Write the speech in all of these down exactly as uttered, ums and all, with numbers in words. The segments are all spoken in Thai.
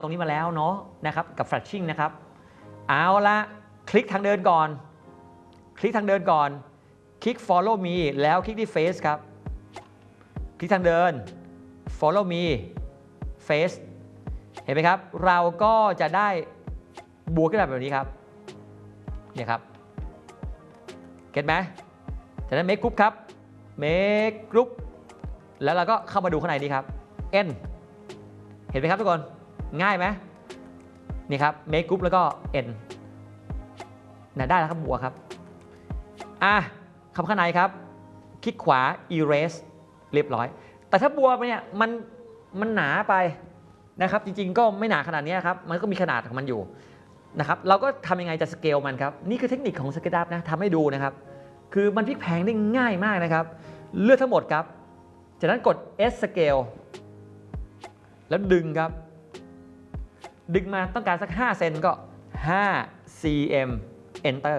ตรงนี้มาแล้วเนาะนะครับกับ flashing นะครับเอาละคลิกทางเดินก่อนคลิกทางเดินก่อนคลิก follow me แล้วคลิกที่ face ครับคลิกทางเดิน follow me face เห็นไหมครับเราก็จะได้บัวขึ้นมาแบบนี้ครับเนี่ยครับเก็ตไหมจากนั้น make group ครับ make group แล้วเราก็เข้ามาดูข้างในนี้ครับ n เห็นไหมครับทุกคนง่ายไหมนี่ครับ make group แล้วก็ n นะได้แล้วครับบัวครับอ่ะคำข้างในครับคลิกขวา erase เรียบร้อยแต่ถ้าบัวเนี่ยมันมันหนาไปนะครับจริงๆก็ไม่หนาขนาดนี้ครับมันก็มีขนาดของมันอยู่นะครับเราก็ทำยังไงจะสเกลมันครับนี่คือเทคนิคของ SketchUp นะทำให้ดูนะครับคือมันพลิกแพลงได้ง่ายมากนะครับเลือกทั้งหมดครับจากนั้นกด S scale แล้วดึงครับดึงมาต้องการสักห้าเซนก็ห้า ซี เอ็ม enter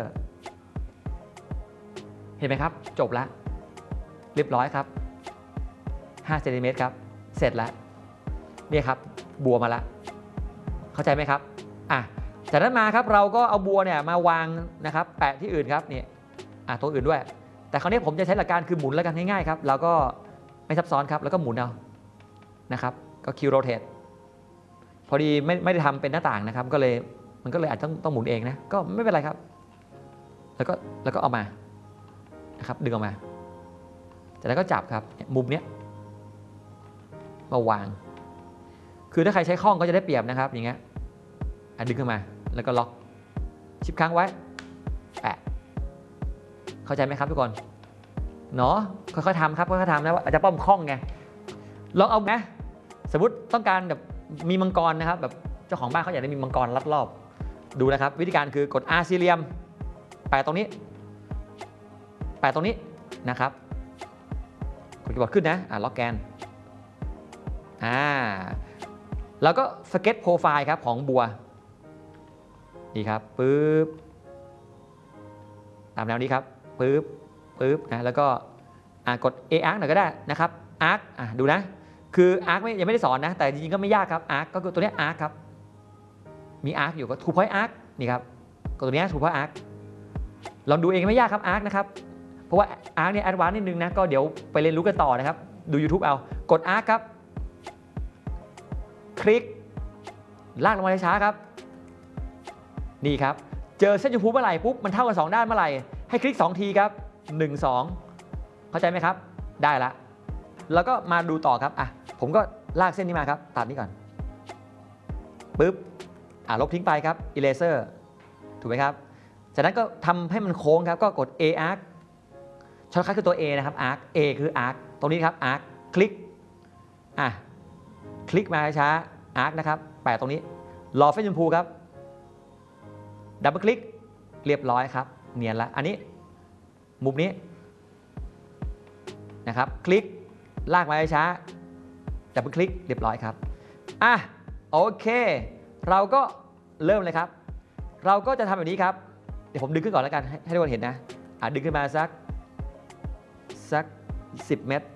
เห็นไหมครับจบแล้วเรียบร้อยครับห้าเซนติเมตรครับเสร็จแล้วนี่ครับบัวมาแล้วเข้าใจไหมครับอ่ะจากนั้นมาครับเราก็เอาบัวเนี่ยมาวางนะครับแปะที่อื่นครับนี่อ่ะตัวอื่นด้วยแต่คราวนี้ผมจะใช้หลักการคือหมุนแล้วกันง่ายๆครับเราก็ไม่ซับซ้อนครับแล้วก็หมุนเอานะครับก็คิวโรเทตพอดีไม่ไม่ได้ทำเป็นหน้าต่างนะครับก็เลยมันก็เลยอาจจะต้องต้องหมุนเองนะก็ไม่เป็นไรครับแล้วก็แล้วก็เอามานะครับดึงออกมาจากนั้นก็จับครับมุมเนี้ยมาวางคือถ้าใครใช้ข้องก็จะได้เปรียบนะครับอย่างเงี้ยดึงขึ้นมาแล้วก็ล็อกชิปค้างไว้แปะเข้าใจไหมครับทุกคนเนาะค่อยๆทำครับค่อยๆทำนะอาจจะป้อมคล่องไงลองเอาไหมสมมติต้องการแบบมีมังกรนะครับแบบเจ้าของบ้านเขาอยากได้มีมังกรลัดรอบดูนะครับวิธีการคือกด R สี่เหลี่ยมแปะตรงนี้แปะตรงนี้นะครับกดคีย์บอร์ดขึ้นนะอ่าล็อกแกนอ่าแล้วก็สเก็ตโปรไฟล์ครับของบัวนี่ครับปึ๊บตามแนวนี้ครับปึ๊บปึ๊บนะแล้วก็กด A arc หน่อยก็ได้นะครับ arc อ่ะดูนะคือ arc ไม่ยังไม่ได้สอนนะแต่จริงๆก็ไม่ยากครับ arc ก็คือตัวนี้ arc ครับมี arc อยู่ก็ two point arc นี่ครับก็ตัวนี้ two point arc ลองดูเองไม่ยากครับ arc นะครับเพราะว่า arc เนี่ย advanced นิดนึงนะก็เดี๋ยวไปเรียนรู้กันต่อนะครับดู YouTube เอากด arc ครับคลิกลากลงมาช้าๆครับนี่ครับเจอเส้นชมพูเมื่อไหร่ปุ๊บมันเท่ากันสองด้านเมื่อไหร่ให้คลิกสองทีครับหนึ่ง สองเข้าใจไหมครับได้ละแล้วก็มาดูต่อครับอ่ะผมก็ลากเส้นนี้มาครับตัดนี้ก่อนปึ๊บอ่ะลบทิ้งไปครับ eraser ถูกไหมครับจากนั้นก็ทำให้มันโค้งครับก็กด A arc ช็อตคัทคือตัว A นะครับ arc A คือ arc ตรงนี้ครับ arc คลิกอ่ะคลิกมาช้า arc นะครับแปะตรงนี้รอเส้นชมพูครับดับเบิลคลิกเรียบร้อยครับเนียนละอันนี้มุมนี้นะครับคลิกลากมาช้าดับเบิลคลิกเรียบร้อยครับอ่ะโอเคเราก็เริ่มเลยครับเราก็จะทำแบบนี้ครับเดี๋ยวผมดึงขึ้นก่อนแล้วกันให้ทุกคนเห็นนะอ่ะดึงขึ้นมาสักสักสิบเมตร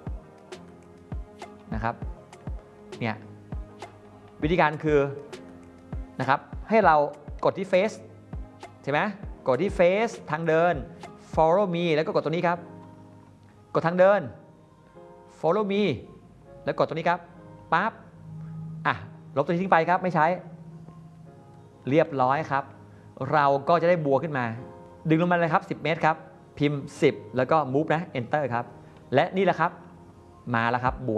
นะครับเนี่ยวิธีการคือนะครับให้เรากดที่ face ใช่ไหมกดที่ face ทางเดิน follow me แล้วก็กดตัวนี้ครับกดทางเดิน follow me แล้วกดตัวนี้ครับปั๊บอ่ะลบตัวนี้ทิ้งไปครับไม่ใช้เรียบร้อยครับเราก็จะได้บัวขึ้นมาดึงลงมาเลยครับสิบเมตรครับพิมพ์สิบแล้วก็ move นะ enter ครับและนี่แหละครับมาแล้วครับบัว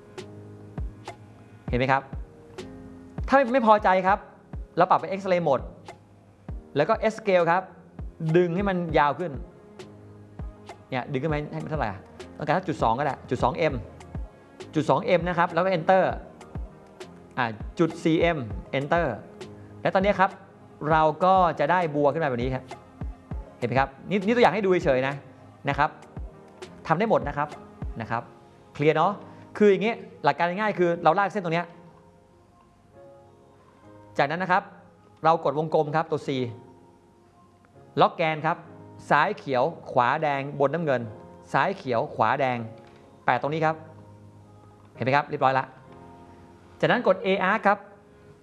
เห็นไหมครับถ้าไม่พอใจครับเราปรับไป X-ray mode แล้วก็ S scale ครับดึงให้มันยาวขึ้นเนี่ยดึงขึ้นมาให้มันเท่าไหร่ต้องการจุดสองก็ได้จุดสองเอ็มจุดสองเอ็มนะครับแล้วก็ enter อ่าจุดสี่เอ็ม enter และตอนนี้ครับเราก็จะได้บัวขึ้นมาแบบนี้ครับเห็นไหมครับนี่นี่ตัวอย่างให้ดูเฉยๆนะนะครับทำได้หมดนะครับนะครับเคลียร์เนาะคืออย่างนี้หลักการง่ายๆคือเราลากเส้นตรงนี้จากนั้นนะครับเรากดวงกลมครับตัว C ล็อกแกนครับซ้ายเขียวขวาแดงบนน้ำเงินซ้ายเขียวขวาแดงแปะตรงนี้ครับเห็นไหมครับเรียบร้อยละจากนั้นกด A arc ครับ